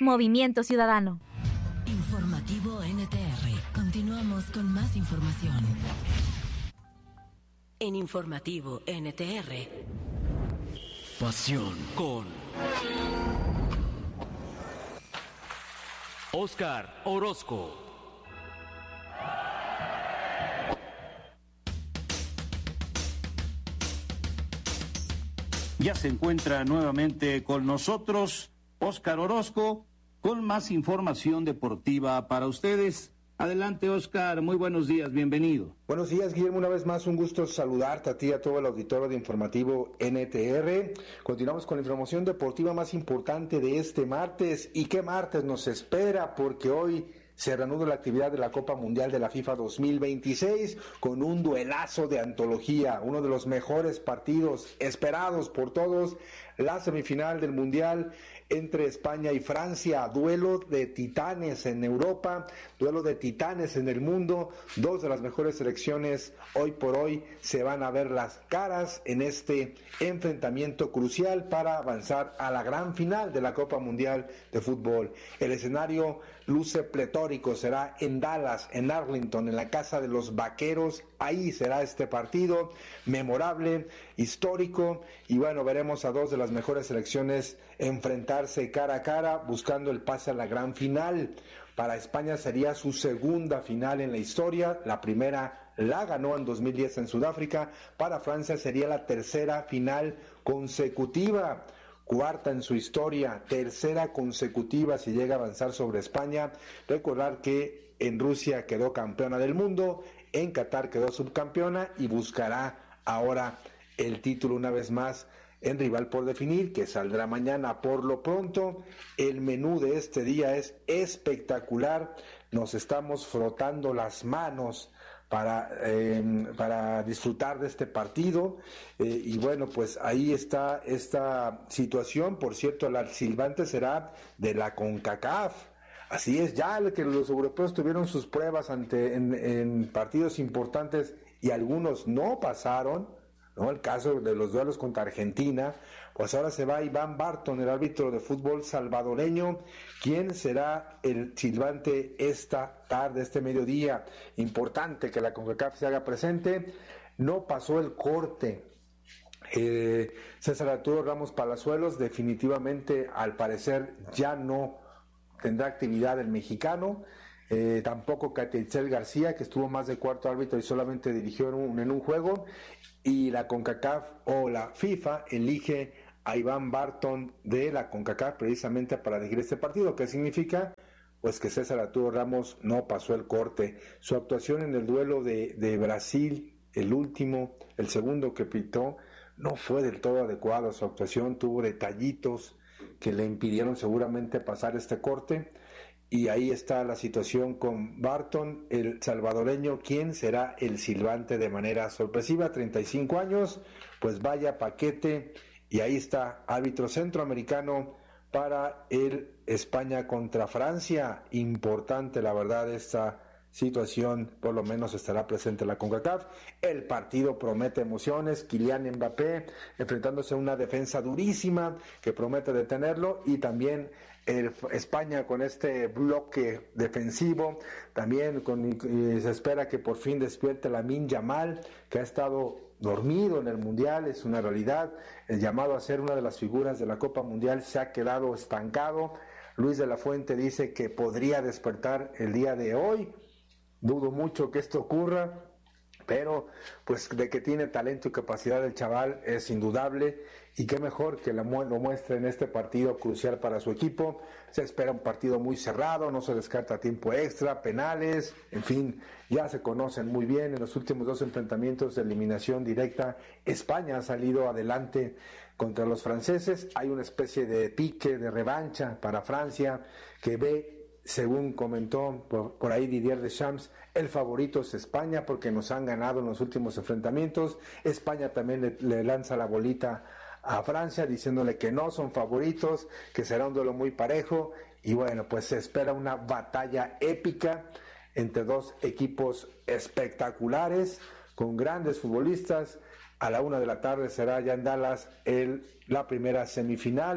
Movimiento Ciudadano. Informativo NTR. Continuamos con más información. En Informativo NTR. Pasión con Óscar Orozco. Ya se encuentra nuevamente con nosotros Óscar Orozco con más información deportiva para ustedes. Adelante, Óscar, muy buenos días, bienvenido. Buenos días, Guillermo, una vez más un gusto saludarte a ti y a todo el auditorio de Informativo NTR. Continuamos con la información deportiva más importante de este martes. ¿Y qué martes nos espera? Porque hoy se reanuda la actividad de la Copa Mundial de la FIFA 2026 con un duelazo de antología, uno de los mejores partidos esperados por todos, la semifinal del Mundial entre España y Francia, duelo de titanes en Europa, duelo de titanes en el mundo, dos de las mejores selecciones hoy por hoy se van a ver las caras en este enfrentamiento crucial para avanzar a la gran final de la Copa Mundial de Fútbol. El escenario luce pletórico, será en Dallas, en Arlington, en la casa de los Vaqueros, ahí será este partido memorable, histórico, y bueno, veremos a dos de las mejores selecciones enfrentarse cara a cara buscando el pase a la gran final. Para España sería su segunda final en la historia, la primera la ganó en 2010 en Sudáfrica. Para Francia sería la tercera final consecutiva, cuarta en su historia, tercera consecutiva si llega a avanzar sobre España. Recordar que en Rusia quedó campeona del mundo, en Qatar quedó subcampeona y buscará ahora el título una vez más en rival por definir, que saldrá mañana. Por lo pronto, el menú de este día es espectacular. Nos estamos frotando las manos para disfrutar de este partido, y bueno, pues ahí está esta situación. Por cierto, el silbante será de la CONCACAF. Así es, ya que los europeos tuvieron sus pruebas en partidos importantes y algunos no pasaron, ¿no? El caso de los duelos contra Argentina, pues ahora se va Iván Barton, el árbitro de fútbol salvadoreño, quien será el silbante esta tarde, este mediodía. Importante que la CONCACAF se haga presente. No pasó el corte César Arturo Ramos Palazuelos, definitivamente al parecer ya no tendrá actividad el mexicano. Tampoco Catietzel García, que estuvo más de cuarto árbitro y solamente dirigió en un juego. Y la CONCACAF o la FIFA elige a Iván Barton de la CONCACAF precisamente para dirigir este partido. ¿Qué significa? Pues que César Arturo Ramos no pasó el corte. Su actuación en el duelo de Brasil, el segundo que pitó, no fue del todo adecuado. Su actuación tuvo detallitos que le impidieron seguramente pasar este corte. Y ahí está la situación con Barton, el salvadoreño, quien será el silbante de manera sorpresiva, 35 años, pues vaya paquete. Y ahí está, árbitro centroamericano para el España contra Francia. Importante, la verdad, esta situación, por lo menos estará presente la CONCACAF. El partido promete emociones, Kylian Mbappé enfrentándose a una defensa durísima que promete detenerlo, y también España con este bloque defensivo, también se espera que por fin despierte Lamine Yamal, que ha estado dormido en el Mundial, es una realidad. El llamado a ser una de las figuras de la Copa Mundial se ha quedado estancado. Luis de la Fuente dice que podría despertar el día de hoy. Dudo mucho que esto ocurra, pero pues de que tiene talento y capacidad el chaval es indudable, y qué mejor que lo muestre en este partido crucial para su equipo. Se espera un partido muy cerrado, no se descarta tiempo extra, penales, en fin, ya se conocen muy bien. En los últimos dos enfrentamientos de eliminación directa, España ha salido adelante contra los franceses. Hay una especie de pique, de revancha para Francia, que ve, según comentó por ahí Didier Deschamps, el favorito es España porque nos han ganado en los últimos enfrentamientos. España también le lanza la bolita a Francia diciéndole que no son favoritos, que será un duelo muy parejo, y bueno, pues se espera una batalla épica entre dos equipos espectaculares con grandes futbolistas. A la 1:00 p.m. será ya en Dallas la primera semifinal.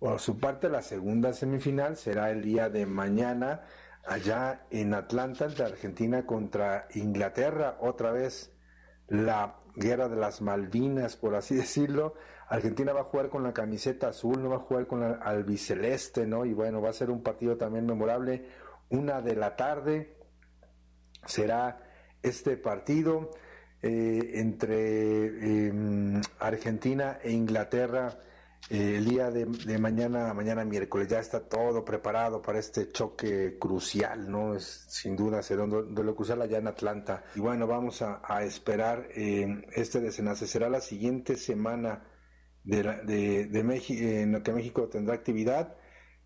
Por su parte, la segunda semifinal será el día de mañana allá en Atlanta, entre Argentina contra Inglaterra. Otra vez la guerra de las Malvinas, por así decirlo. Argentina va a jugar con la camiseta azul, no va a jugar con la albiceleste, ¿no? Y bueno, va a ser un partido también memorable. 1:00 p.m. será este partido entre Argentina e Inglaterra. El día de mañana miércoles. Ya está todo preparado para este choque crucial, ¿no? Es sin duda será un duelo crucial allá en Atlanta. Y bueno, vamos a esperar este desenlace. Será la siguiente semana de México, en la que México tendrá actividad.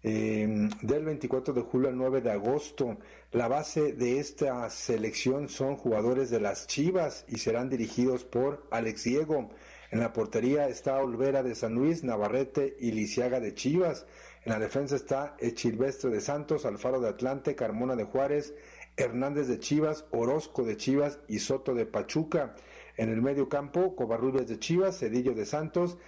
Del 24 de julio al 9 de agosto. La base de esta selección son jugadores de las Chivas y serán dirigidos por Alex Diego. En la portería está Olvera de San Luis, Navarrete y Lisiaga de Chivas. En la defensa está Echilvestre de Santos, Alfaro de Atlante, Carmona de Juárez, Hernández de Chivas, Orozco de Chivas y Soto de Pachuca. En el medio campo, Covarrubias de Chivas, Cedillo de Santos,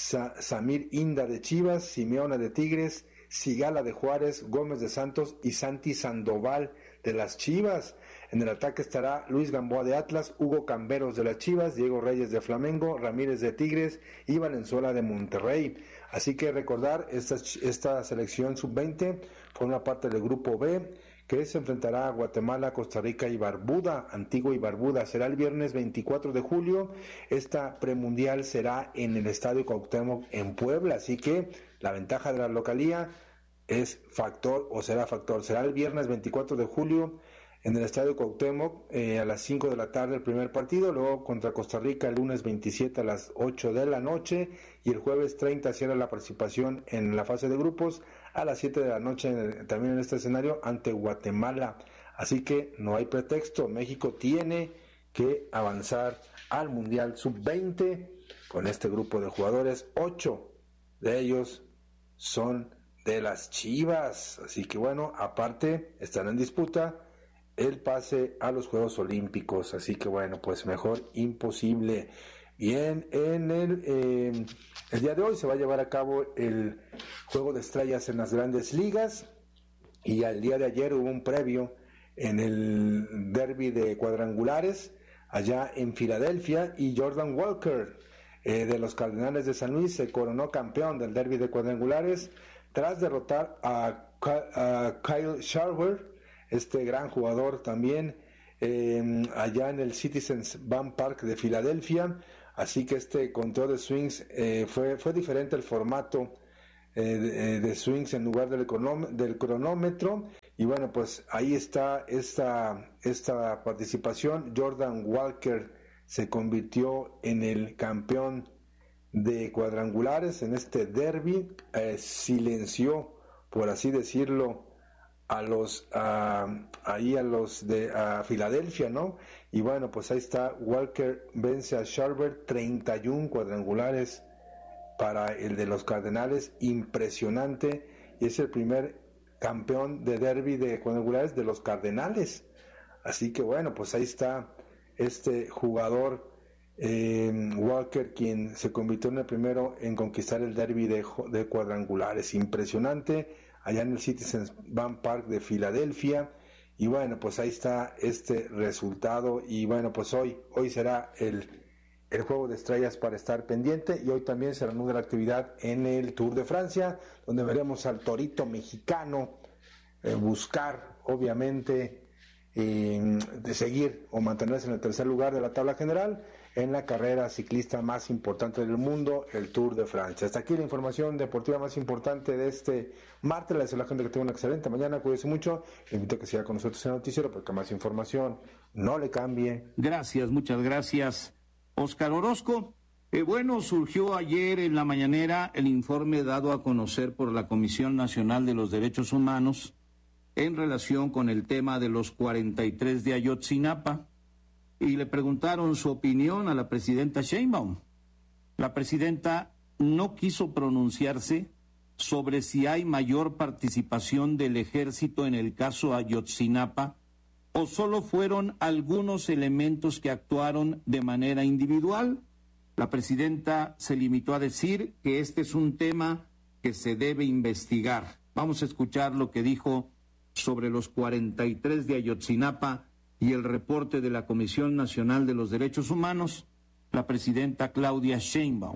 Samir Inda de Chivas, Simeone de Tigres, Sigala de Juárez, Gómez de Santos y Santi Sandoval de las Chivas. En el ataque estará Luis Gamboa de Atlas, Hugo Camberos de las Chivas, Diego Reyes de Flamengo, Ramírez de Tigres y Valenzuela de Monterrey. Así que recordar, esta selección sub-20 forma parte del grupo B, que se enfrentará a Guatemala, Costa Rica y Barbuda, Antigua y Barbuda. Será el viernes 24 de julio. Esta premundial será en el Estadio Cuauhtémoc en Puebla, así que la ventaja de la localía es factor o será factor. Será el viernes 24 de julio en el Estadio Cuauhtémoc a las 5 de la tarde el primer partido, luego contra Costa Rica el lunes 27 a las 8 de la noche y el jueves 30 cierra la participación en la fase de grupos a las 7 de la noche también en este escenario ante Guatemala. Así que no hay pretexto, México tiene que avanzar al Mundial Sub-20 con este grupo de jugadores. 8 de ellos son de las Chivas, así que bueno, aparte están en disputa el pase a los Juegos Olímpicos, así que bueno, pues mejor imposible. Bien, en el día de hoy se va a llevar a cabo el Juego de Estrellas en las Grandes Ligas y al día de ayer hubo un previo en el derbi de cuadrangulares allá en Filadelfia y Jordan Walker de los Cardenales de San Luis se coronó campeón del derbi de cuadrangulares tras derrotar a Kyle Schwarber, este gran jugador también, allá en el Citizens Bank Park de Filadelfia. Así que este conteo de swings fue diferente el formato de swings en lugar del cronómetro. Y bueno, pues ahí está esta participación. Jordan Walker se convirtió en el campeón de cuadrangulares en este derbi, silenció, por así decirlo, a los de Filadelfia, ¿no? Y bueno, pues ahí está, Walker vence a Schwarber, 31 cuadrangulares para el de los Cardenales, impresionante, y es el primer campeón de derbi de cuadrangulares de los Cardenales. Así que bueno, pues ahí está este jugador Walker, quien se convirtió en el primero en conquistar el derbi de cuadrangulares. Impresionante, allá en el Citizens Bank Park de Filadelfia. Y bueno, pues ahí está este resultado. Y bueno, pues hoy será el Juego de Estrellas para estar pendiente. Y hoy también se reanuda la actividad en el Tour de Francia, donde veremos al torito mexicano buscar, obviamente, de seguir o mantenerse en el tercer lugar de la tabla general en la carrera ciclista más importante del mundo, el Tour de Francia. Hasta aquí la información deportiva más importante de este martes. Les deseo a la gente que tenga una excelente mañana, cuídese mucho. Le invito a que siga con nosotros en el noticiero porque más información no le cambie. Gracias, muchas gracias, Óscar Orozco. Bueno, surgió ayer en la mañanera el informe dado a conocer por la Comisión Nacional de los Derechos Humanos en relación con el tema de los 43 de Ayotzinapa. Y le preguntaron su opinión a la presidenta Sheinbaum. La presidenta no quiso pronunciarse sobre si hay mayor participación del ejército en el caso Ayotzinapa o solo fueron algunos elementos que actuaron de manera individual. La presidenta se limitó a decir que este es un tema que se debe investigar. Vamos a escuchar lo que dijo sobre los 43 de Ayotzinapa y el reporte de la Comisión Nacional de los Derechos Humanos, la presidenta Claudia Sheinbaum.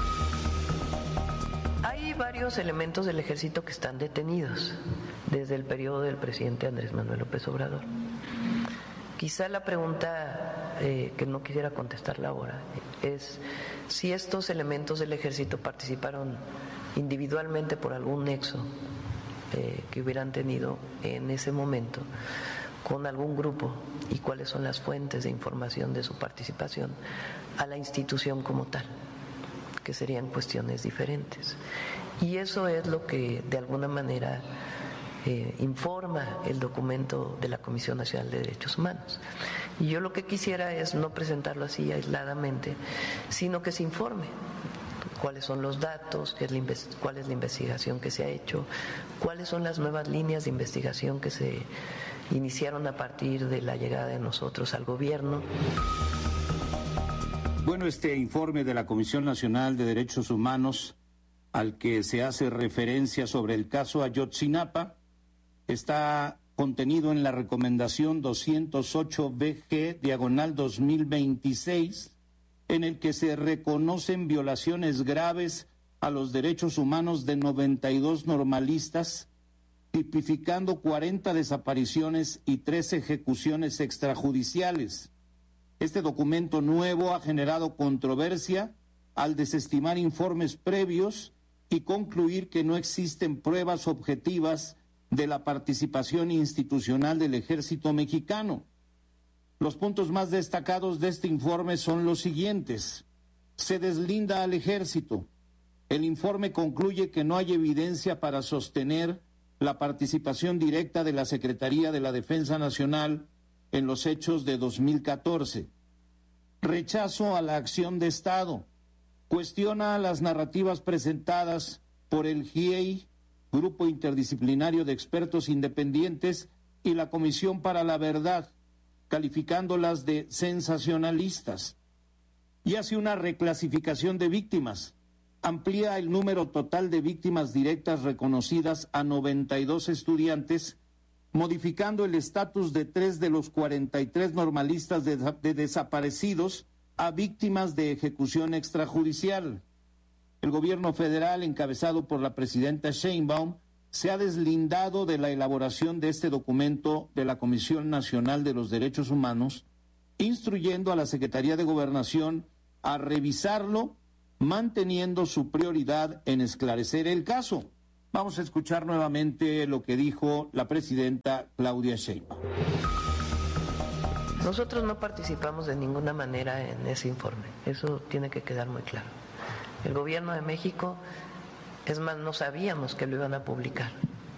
Hay varios elementos del ejército que están detenidos desde el periodo del presidente Andrés Manuel López Obrador. Quizá la pregunta que no quisiera contestarla ahora es si estos elementos del ejército participaron individualmente por algún nexo que hubieran tenido en ese momento con algún grupo y cuáles son las fuentes de información de su participación a la institución como tal, que serían cuestiones diferentes. Y eso es lo que de alguna manera informa el documento de la Comisión Nacional de Derechos Humanos. Y yo lo que quisiera es no presentarlo así aisladamente, sino que se informe cuáles son los datos, cuál es la investigación que se ha hecho, cuáles son las nuevas líneas de investigación que se iniciaron a partir de la llegada de nosotros al gobierno. Bueno, este informe de la Comisión Nacional de Derechos Humanos, al que se hace referencia sobre el caso Ayotzinapa, está contenido en la recomendación 208-BG/2026, en el que se reconocen violaciones graves a los derechos humanos de 92 normalistas, tipificando 40 desapariciones y 3 ejecuciones extrajudiciales. Este documento nuevo ha generado controversia al desestimar informes previos y concluir que no existen pruebas objetivas de la participación institucional del Ejército Mexicano. Los puntos más destacados de este informe son los siguientes. Se deslinda al Ejército. El informe concluye que no hay evidencia para sostener la participación directa de la Secretaría de la Defensa Nacional en los hechos de 2014. Rechazo a la acción de Estado. Cuestiona las narrativas presentadas por el GIEI, Grupo Interdisciplinario de Expertos Independientes, y la Comisión para la Verdad, calificándolas de sensacionalistas. Y hace una reclasificación de víctimas. Amplía el número total de víctimas directas reconocidas a 92 estudiantes, modificando el estatus de 3 de los 43 normalistas de desaparecidos a víctimas de ejecución extrajudicial. El gobierno federal, encabezado por la presidenta Sheinbaum, se ha deslindado de la elaboración de este documento de la Comisión Nacional de los Derechos Humanos, instruyendo a la Secretaría de Gobernación a revisarlo, manteniendo su prioridad en esclarecer el caso. Vamos a escuchar nuevamente lo que dijo la presidenta Claudia Sheinbaum. Nosotros no participamos de ninguna manera en ese informe, eso tiene que quedar muy claro. El gobierno de México, es más, no sabíamos que lo iban a publicar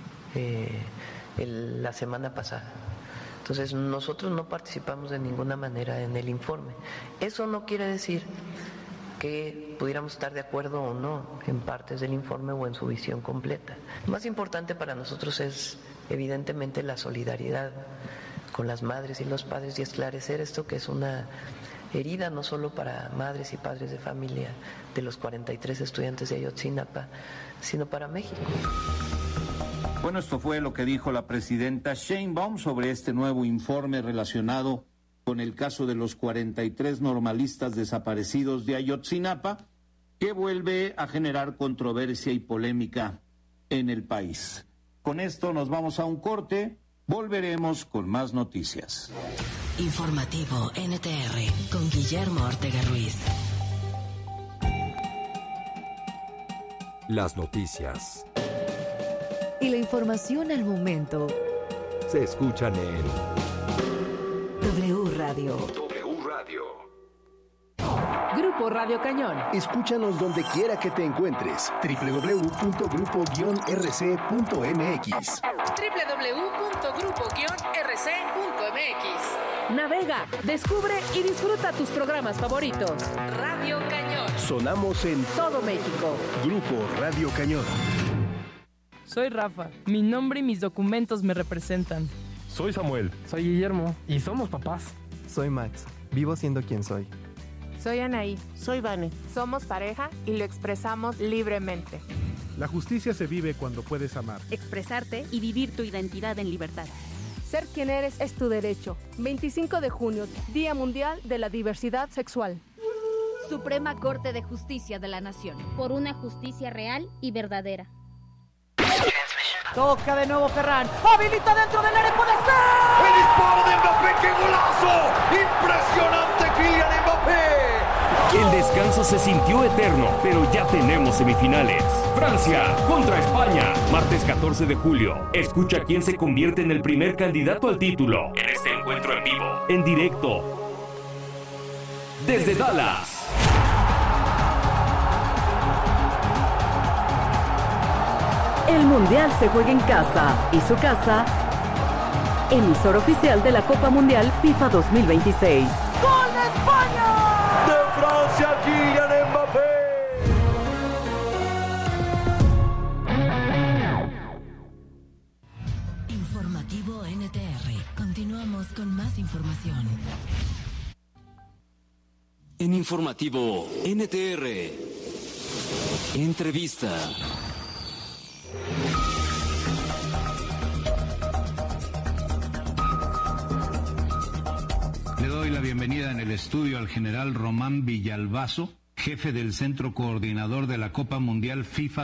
la semana pasada. Entonces, nosotros no participamos de ninguna manera en el informe. Eso no quiere decir que pudiéramos estar de acuerdo o no en partes del informe o en su visión completa. Lo más importante para nosotros es, evidentemente, la solidaridad con las madres y los padres y esclarecer esto que es una herida no solo para madres y padres de familia de los 43 estudiantes de Ayotzinapa, sino para México. Bueno, esto fue lo que dijo la presidenta Sheinbaum sobre este nuevo informe relacionado con el caso de los 43 normalistas desaparecidos de Ayotzinapa, que vuelve a generar controversia y polémica en el país. Con esto nos vamos a un corte, volveremos con más noticias. Informativo NTR con Guillermo Ortega Ruiz. Las noticias y la información al momento se escuchan en W Radio. W Radio. Grupo Radio Cañón. Escúchanos donde quiera que te encuentres. www.grupo-rc.mx. www.grupo-rc.mx. Navega, descubre y disfruta tus programas favoritos. Radio Cañón. Sonamos en todo México. Grupo Radio Cañón. Soy Rafa. Mi nombre y mis documentos me representan. Soy Samuel. Soy Guillermo. Y somos papás. Soy Max. Vivo siendo quien soy. Soy Anaí. Soy Vane. Somos pareja y lo expresamos libremente. La justicia se vive cuando puedes amar. Expresarte y vivir tu identidad en libertad. Ser quien eres es tu derecho. 25 de junio, Día Mundial de la Diversidad Sexual. Suprema Corte de Justicia de la Nación. Por una justicia real y verdadera. Toca de nuevo Ferran. Habilita dentro del área, puede ser. ¡El disparo de Mbappé! ¡Qué golazo! ¡Impresionante, Kylian Mbappé! El descanso se sintió eterno, pero ya tenemos semifinales. Francia contra España, martes 14 de julio. Escucha quién se convierte en el primer candidato al título en este encuentro en vivo, en directo, desde Dallas. El Mundial se juega en casa y su casa, emisor oficial de la Copa Mundial FIFA 2026. ¡Gol de España! ¡De Francia, Kylian Mbappé! Informativo NTR. Continuamos con más información. En Informativo NTR. Entrevista. Le doy la bienvenida en el estudio al general Román Villalbazo, jefe del Centro Coordinador de la Copa Mundial FIFA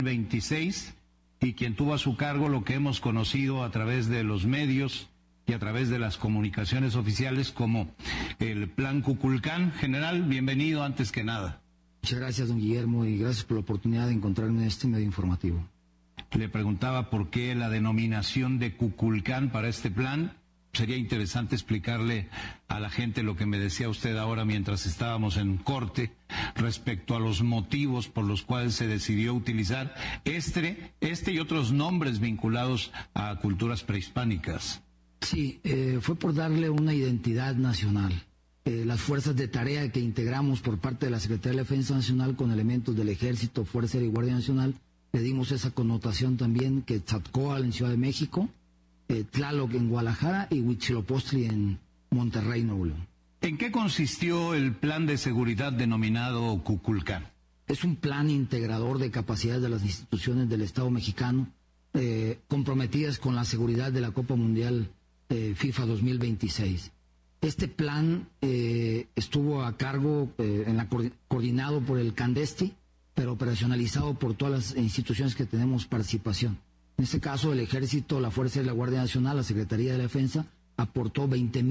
2026 y quien tuvo a su cargo lo que hemos conocido a través de los medios y a través de las comunicaciones oficiales como el Plan Kukulcán. General, bienvenido antes que nada. Muchas gracias, don Guillermo, y gracias por la oportunidad de encontrarme en este medio informativo. Le preguntaba por qué la denominación de Kukulcán para este plan. Sería interesante explicarle a la gente lo que me decía usted ahora mientras estábamos en corte respecto a los motivos por los cuales se decidió utilizar este y otros nombres vinculados a culturas prehispánicas. Sí, fue por darle una identidad nacional. Las fuerzas de tarea que integramos por parte de la Secretaría de la Defensa Nacional con elementos del Ejército, Fuerza Aérea y Guardia Nacional, le dimos esa connotación también, que Tzatcóatl en Ciudad de México, Tlaloc en Guadalajara y Huitzilopochtli en Monterrey, Nuevo León. ¿En qué consistió el plan de seguridad denominado Kukulcán? Es un plan integrador de capacidades de las instituciones del Estado mexicano comprometidas con la seguridad de la Copa Mundial FIFA 2026. Este plan estuvo a cargo, coordinado por el CANDESTI, pero operacionalizado por todas las instituciones que tenemos participación. En este caso, el Ejército, la Fuerza y la Guardia Nacional, la Secretaría de la Defensa, aportó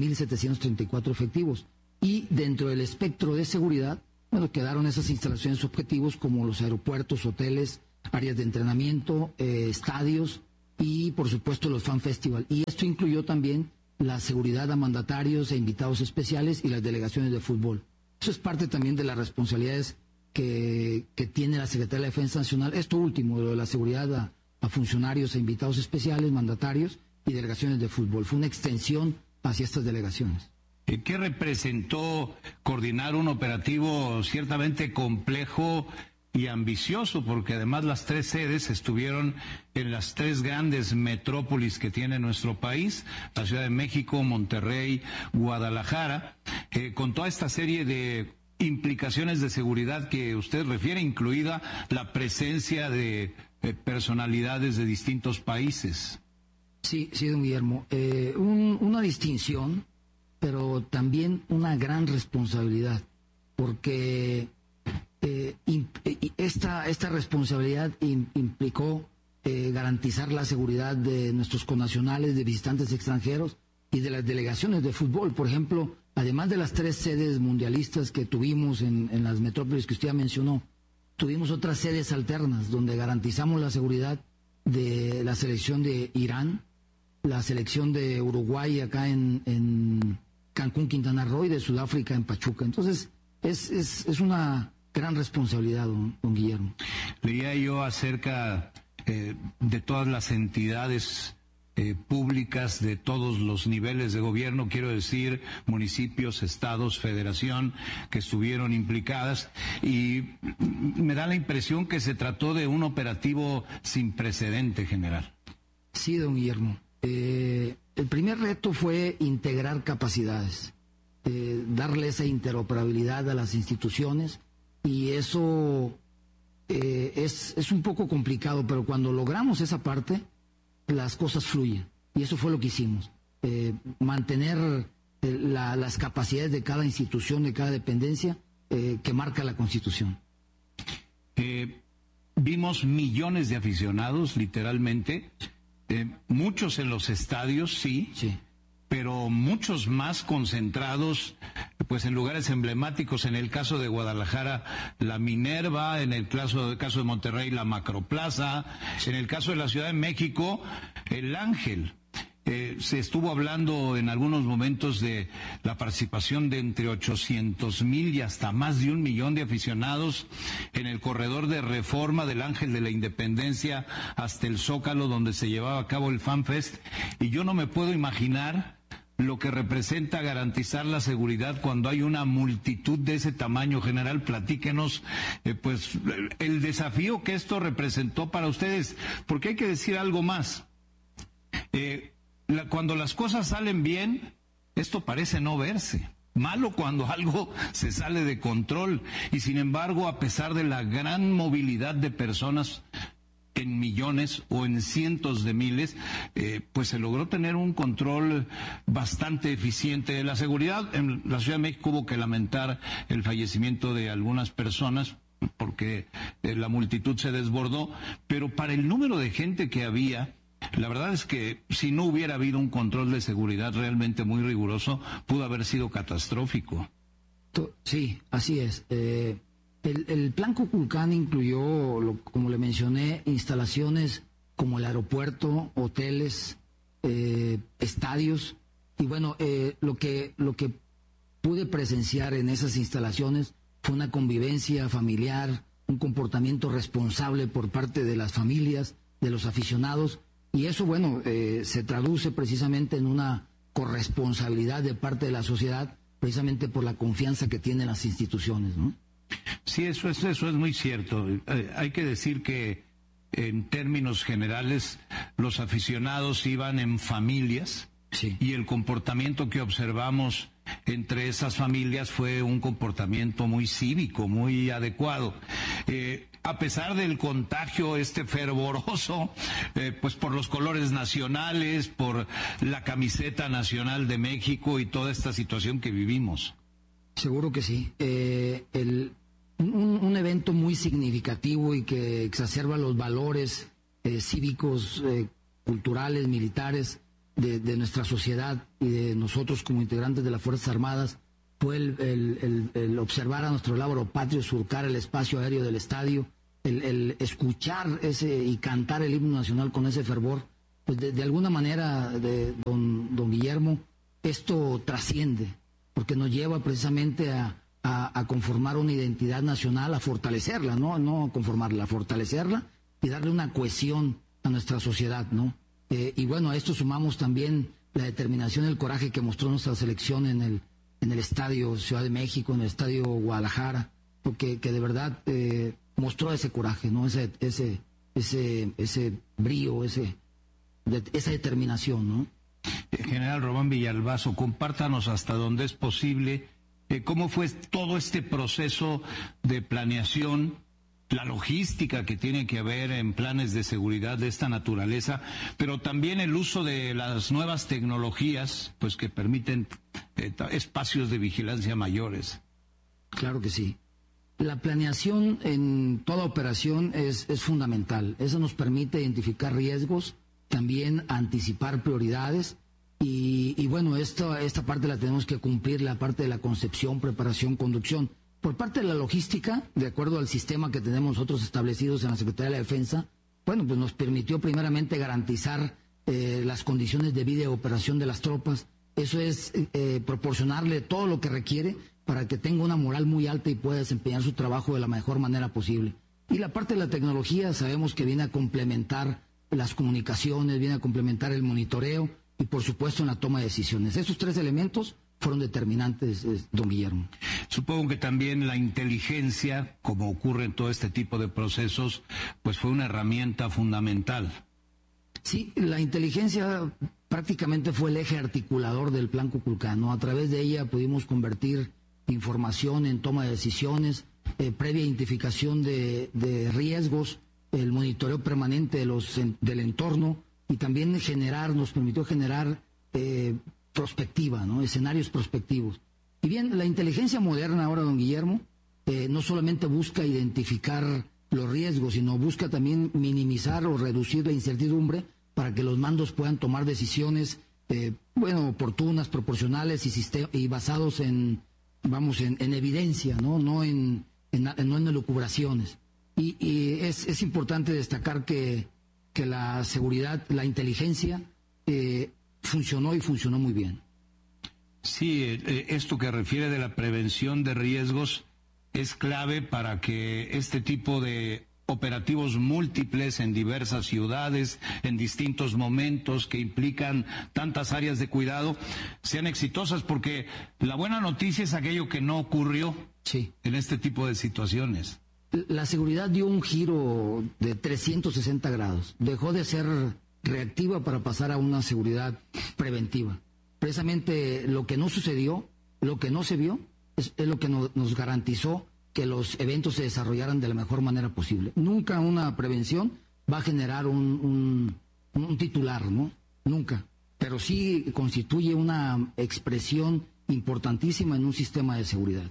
20.734 efectivos. Y dentro del espectro de seguridad, quedaron esas instalaciones objetivos como los aeropuertos, hoteles, áreas de entrenamiento, estadios y, por supuesto, los fan festival. Y esto incluyó también la seguridad a mandatarios e invitados especiales y las delegaciones de fútbol. Eso es parte también de las responsabilidades que tiene la Secretaría de la Defensa Nacional. Esto último, lo de la seguridad a funcionarios e invitados especiales, mandatarios y delegaciones de fútbol. Fue una extensión hacia estas delegaciones. ¿Qué representó coordinar un operativo ciertamente complejo y ambicioso? Porque además las tres sedes estuvieron en las tres grandes metrópolis que tiene nuestro país, la Ciudad de México, Monterrey, Guadalajara, con toda esta serie de implicaciones de seguridad que usted refiere, incluida la presencia de personalidades de distintos países. Sí, don Guillermo. Una distinción, pero también una gran responsabilidad, porque esta responsabilidad implicó garantizar la seguridad de nuestros connacionales, de visitantes extranjeros y de las delegaciones de fútbol. Por ejemplo, además de las tres sedes mundialistas que tuvimos en las metrópolis que usted ya mencionó, tuvimos otras sedes alternas donde garantizamos la seguridad de la selección de Irán, la selección de Uruguay acá en Cancún, Quintana Roo, y de Sudáfrica en Pachuca. Entonces, es una gran responsabilidad, don Guillermo. Leía yo acerca de todas las entidades públicas de todos los niveles de gobierno, quiero decir municipios, estados, federación, que estuvieron implicadas, y me da la impresión que se trató de un operativo sin precedente, general. Sí, don Guillermo. El primer reto fue integrar capacidades, darle esa interoperabilidad a las instituciones, y eso es un poco complicado, pero cuando logramos esa parte, las cosas fluyen. Y eso fue lo que hicimos. Mantener las capacidades de cada institución, de cada dependencia que marca la Constitución. Vimos millones de aficionados, literalmente, muchos en los estadios, sí, pero muchos más concentrados pues en lugares emblemáticos. En el caso de Guadalajara, la Minerva; en el caso de Monterrey, la Macroplaza; en el caso de la Ciudad de México, el Ángel. Se estuvo hablando en algunos momentos de la participación de entre 800,000 y hasta más de 1 millón de aficionados en el corredor de Reforma del Ángel de la Independencia hasta el Zócalo, donde se llevaba a cabo el FanFest. Y yo no me puedo imaginar lo que representa garantizar la seguridad cuando hay una multitud de ese tamaño. General, platíquenos pues el desafío que esto representó para ustedes, porque hay que decir algo más. Cuando las cosas salen bien, esto parece no verse. Malo cuando algo se sale de control. Y sin embargo, a pesar de la gran movilidad de personas, en millones o en cientos de miles, pues se logró tener un control bastante eficiente de la seguridad. En la Ciudad de México hubo que lamentar el fallecimiento de algunas personas porque la multitud se desbordó, pero para el número de gente que había, la verdad es que si no hubiera habido un control de seguridad realmente muy riguroso, pudo haber sido catastrófico. Sí, así es. El Plan Kukulcán incluyó, como le mencioné, instalaciones como el aeropuerto, hoteles, estadios. Y bueno, lo que pude presenciar en esas instalaciones fue una convivencia familiar, un comportamiento responsable por parte de las familias, de los aficionados. Y eso, bueno, se traduce precisamente en una corresponsabilidad de parte de la sociedad, precisamente por la confianza que tienen las instituciones, ¿no? Sí, eso es muy cierto. Hay que decir que en términos generales los aficionados iban en familias, sí, y el comportamiento que observamos entre esas familias fue un comportamiento muy cívico, muy adecuado. A pesar del contagio fervoroso, pues por los colores nacionales, por la camiseta nacional de México y toda esta situación que vivimos. Seguro que sí. Un evento muy significativo y que exacerba los valores cívicos, culturales, militares de nuestra sociedad y de nosotros como integrantes de las Fuerzas Armadas fue el observar a nuestro lábaro patrio surcar el espacio aéreo del estadio, el escuchar y cantar el himno nacional con ese fervor. Pues de alguna manera, don Guillermo, esto trasciende, porque nos lleva precisamente a conformar una identidad nacional, a fortalecerla, no a conformarla, a fortalecerla y darle una cohesión a nuestra sociedad, ¿no? Y bueno, a esto sumamos también la determinación y el coraje que mostró nuestra selección en el Estadio Ciudad de México, en el Estadio Guadalajara, porque que de verdad mostró ese coraje, ¿no? Ese brío, esa determinación, ¿no? General Román Villalbazo, compártanos hasta donde es posible cómo fue todo este proceso de planeación, la logística que tiene que haber en planes de seguridad de esta naturaleza, pero también el uso de las nuevas tecnologías, pues que permiten espacios de vigilancia mayores. Claro que sí. La planeación en toda operación es fundamental. Eso nos permite identificar riesgos, también anticipar prioridades y bueno, esta parte la tenemos que cumplir, la parte de la concepción, preparación, conducción. Por parte de la logística, de acuerdo al sistema que tenemos nosotros establecidos en la Secretaría de la Defensa, bueno, pues nos permitió primeramente garantizar las condiciones de vida y operación de las tropas. Eso es proporcionarle todo lo que requiere para que tenga una moral muy alta y pueda desempeñar su trabajo de la mejor manera posible. Y la parte de la tecnología sabemos que viene a complementar las comunicaciones, viene a complementar el monitoreo y por supuesto en la toma de decisiones. Esos tres elementos fueron determinantes, don Guillermo. Supongo que también la inteligencia, como ocurre en todo este tipo de procesos, pues fue una herramienta fundamental. Sí, la inteligencia prácticamente fue el eje articulador del Plan Kukulcán, ¿no? A través de ella pudimos convertir información en toma de decisiones, previa identificación de riesgos, el monitoreo permanente del entorno, y también nos permitió generar prospectiva, ¿no? Escenarios prospectivos. Y bien, la inteligencia moderna ahora, don Guillermo, no solamente busca identificar los riesgos, sino busca también minimizar o reducir la incertidumbre para que los mandos puedan tomar decisiones oportunas, proporcionales y basados en evidencia, no en elucubraciones. Y es importante destacar que la seguridad, la inteligencia funcionó muy bien. Sí, esto que refiere de la prevención de riesgos es clave para que este tipo de operativos múltiples en diversas ciudades, en distintos momentos que implican tantas áreas de cuidado, sean exitosas, porque la buena noticia es aquello que no ocurrió en este tipo de situaciones. La seguridad dio un giro de 360 grados. Dejó de ser reactiva para pasar a una seguridad preventiva. Precisamente lo que no sucedió, lo que no se vio, es lo que nos garantizó que los eventos se desarrollaran de la mejor manera posible. Nunca una prevención va a generar un titular, ¿no? Nunca. Pero sí constituye una expresión importantísima en un sistema de seguridad.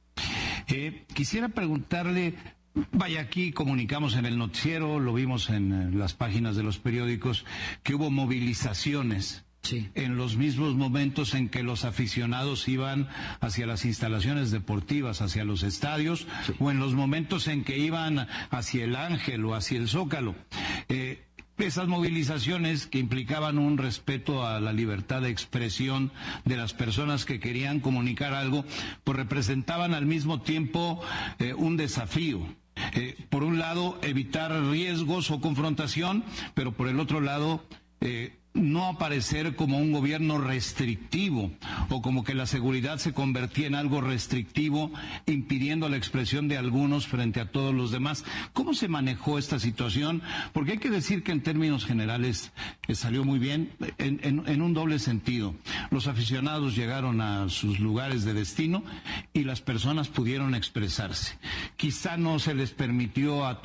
Quisiera preguntarle, aquí comunicamos en el noticiero, lo vimos en las páginas de los periódicos, que hubo movilizaciones. Sí. En los mismos momentos en que los aficionados iban hacia las instalaciones deportivas, hacia los estadios, sí, o en los momentos en que iban hacia el Ángel o hacia el Zócalo. Esas movilizaciones que implicaban un respeto a la libertad de expresión de las personas que querían comunicar algo, pues representaban al mismo tiempo un desafío. Por un lado, evitar riesgos o confrontación, pero por el otro lado, no aparecer como un gobierno restrictivo o como que la seguridad se convertía en algo restrictivo, impidiendo la expresión de algunos frente a todos los demás. ¿Cómo se manejó esta situación? Porque hay que decir que en términos generales salió muy bien en un doble sentido. Los aficionados llegaron a sus lugares de destino y las personas pudieron expresarse. Quizá no se les permitió a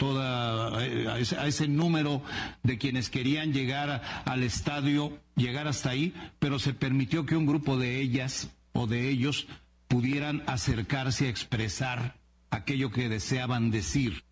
ese número de quienes querían llegar al estadio llegar hasta ahí, pero se permitió que un grupo de ellas o de ellos pudieran acercarse a expresar aquello que deseaban decir.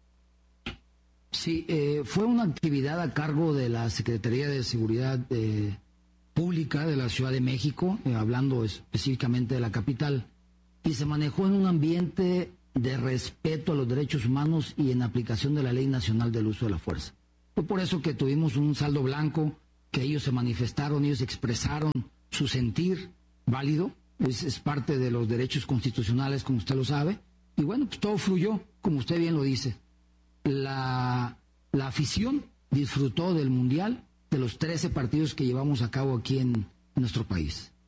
Sí, fue una actividad a cargo de la Secretaría de Seguridad Pública de la Ciudad de México, hablando específicamente de la capital, y se manejó en un ambiente de respeto a los derechos humanos y en aplicación de la Ley Nacional del Uso de la Fuerza. Fue por eso que tuvimos un saldo blanco, que ellos se manifestaron, ellos expresaron su sentir válido, es parte de los derechos constitucionales, como usted lo sabe, y bueno, pues todo fluyó, como usted bien lo dice. La afición disfrutó del Mundial, de los 13 partidos que llevamos a cabo aquí en nuestro país.